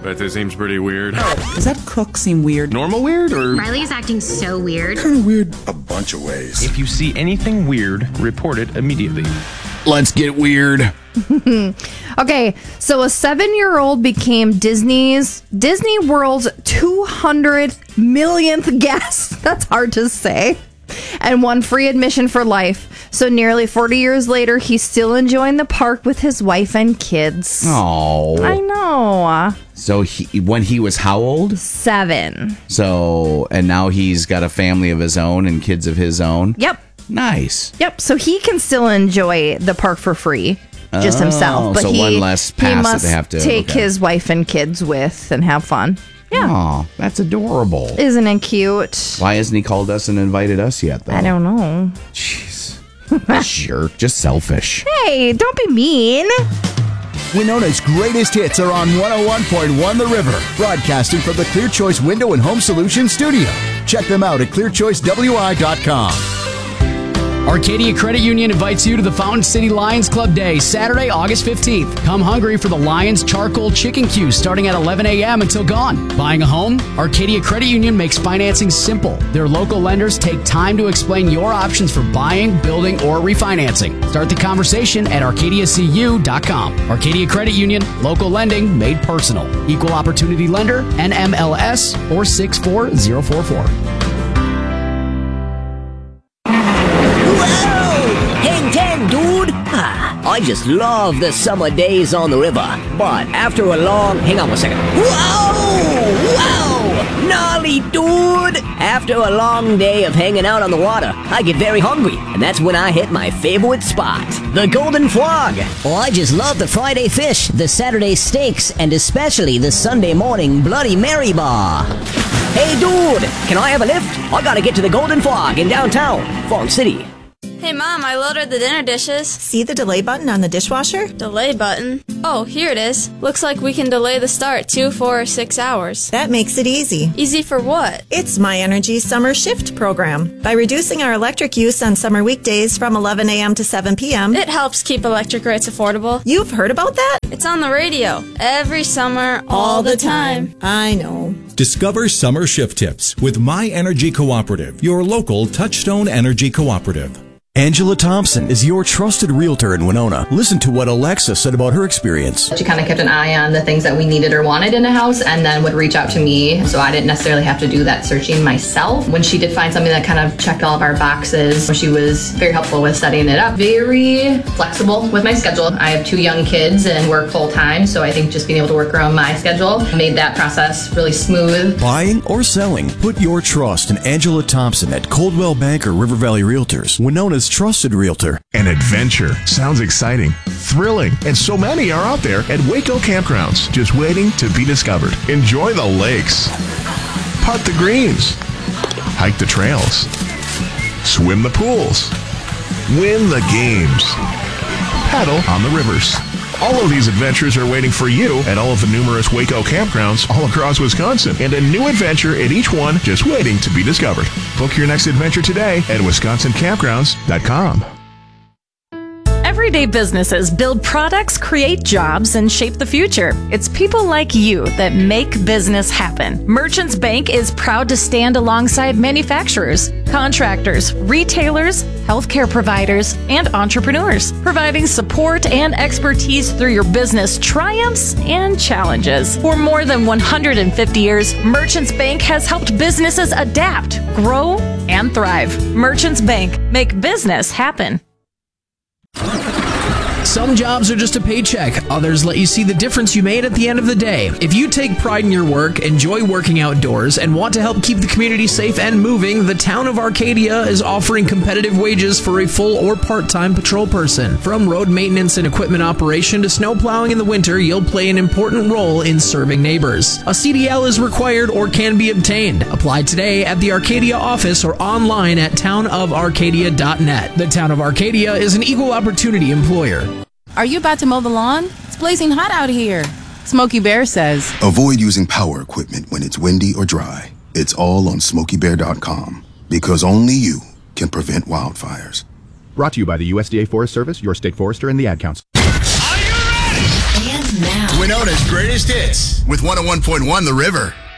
That seems pretty weird. Does that cook seem weird? Normal weird or? Riley's acting so weird. Kind of weird a bunch of ways. If you see anything weird, report it immediately. Let's get weird. Okay, so a 7-year-old became Disney World's 200 millionth guest. That's hard to say. And won free admission for life. So nearly 40 years later, he's still enjoying the park with his wife and kids. Oh, I know. So when he was how old? 7. So, and now he's got a family of his own and kids of his own? Yep. Nice. Yep, so he can still enjoy the park for free, just himself. But so one less pass that they have to take his wife and kids with and have fun. Yeah. Oh, that's adorable. Isn't it cute? Why hasn't he called us and invited us yet, though? I don't know. Jeez. Jerk. Just selfish. Hey, don't be mean. Winona's greatest hits are on 101.1 The River, broadcasting from the Clear Choice Window and Home Solutions studio. Check them out at clearchoicewi.com. Arcadia Credit Union invites you to the Fountain City Lions Club Day, Saturday, August 15th. Come hungry for the Lions Charcoal Chicken Queue starting at 11 a.m. until gone. Buying a home? Arcadia Credit Union makes financing simple. Their local lenders take time to explain your options for buying, building, or refinancing. Start the conversation at arcadiacu.com. Arcadia Credit Union, local lending made personal. Equal Opportunity Lender, NMLS 464044. Dude, I just love the summer days on the river. But after a long... Hang on one second. Whoa! Gnarly, dude! After a long day of hanging out on the water, I get very hungry. And that's when I hit my favorite spot, the Golden Frog. Oh, I just love the Friday fish, the Saturday steaks, and especially the Sunday morning Bloody Mary bar. Hey, dude! Can I have a lift? I gotta get to the Golden Frog in downtown, Fountain City. Hey, Mom, I loaded the dinner dishes. See the delay button on the dishwasher? Delay button? Oh, here it is. Looks like we can delay the start 2, 4, or 6 hours. That makes it easy. Easy for what? It's My Energy Summer Shift program. By reducing our electric use on summer weekdays from 11 a.m. to 7 p.m., it helps keep electric rates affordable. You've heard about that? It's on the radio. Every summer, all the time. I know. Discover summer shift tips with My Energy Cooperative, your local Touchstone Energy Cooperative. Angela Thompson is your trusted realtor in Winona. Listen to what Alexa said about her experience. She kind of kept an eye on the things that we needed or wanted in a house and then would reach out to me, so I didn't necessarily have to do that searching myself. When she did find something that kind of checked all of our boxes, she was very helpful with setting it up. Very flexible with my schedule. I have 2 young kids and work full time, so I think just being able to work around my schedule made that process really smooth. Buying or selling, put your trust in Angela Thompson at Coldwell Banker River Valley Realtors, Winona's trusted realtor. An adventure sounds exciting, thrilling, and so many are out there at Waco Campgrounds, just waiting to be discovered. Enjoy the lakes, putt the greens, hike the trails, swim the pools, win the games, paddle on the rivers. All of these adventures are waiting for you at all of the numerous Waco campgrounds all across Wisconsin, and a new adventure at each one just waiting to be discovered. Book your next adventure today at wisconsincampgrounds.com. Everyday businesses build products, create jobs, and shape the future. It's people like you that make business happen. Merchants Bank is proud to stand alongside manufacturers, contractors, retailers, healthcare providers, and entrepreneurs, providing support and expertise through your business triumphs and challenges. For more than 150 years, Merchants Bank has helped businesses adapt, grow, and thrive. Merchants Bank, make business happen. Some jobs are just a paycheck. Others let you see the difference you made at the end of the day. If you take pride in your work, enjoy working outdoors, and want to help keep the community safe and moving, the town of Arcadia is offering competitive wages for a full or part-time patrol person. From road maintenance and equipment operation to snow plowing in the winter, you'll play an important role in serving neighbors. A CDL is required or can be obtained. Apply today at the Arcadia office or online at townofarcadia.net. The Town of Arcadia is an equal opportunity employer. Are you about to mow the lawn? It's blazing hot out here. Smokey Bear says, avoid using power equipment when it's windy or dry. It's all on SmokeyBear.com, because only you can prevent wildfires. Brought to you by the USDA Forest Service, your state forester, and the Ad Council. And now, known as Greatest Hits with 101.1 The River.